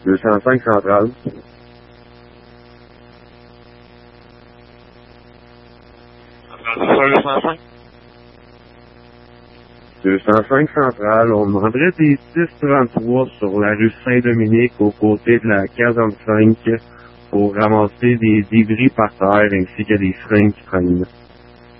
205 centrale. Centrale 205. 205 centrale, on demanderait des 633 sur la rue Saint-Dominique aux côtés de la caserne 5 pour ramasser des débris par terre ainsi que des seringues qui traînent.